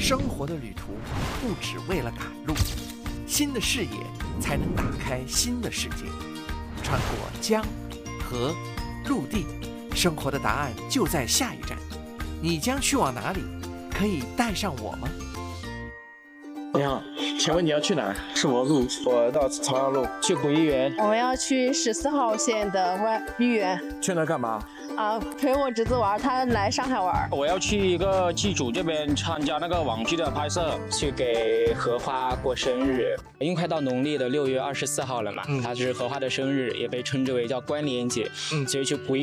生活的旅途不只为了赶路，新的视野才能打开新的世界。穿过江、河、陆地，生活的答案就在下一站。你将去往哪里？可以带上我吗？ 你好，请问你要去哪儿？ 是我路， 我到朝阳路去古医园。 我们要去14号线的医院。 去那干嘛？ 陪我侄子玩，他来上海玩。 我要去一个剧组这边参加那个网剧的拍摄， 去给荷花过生日。 因为快到农历的6月24号了嘛，它是荷花的生日，也被称之为叫关联节，所以去古医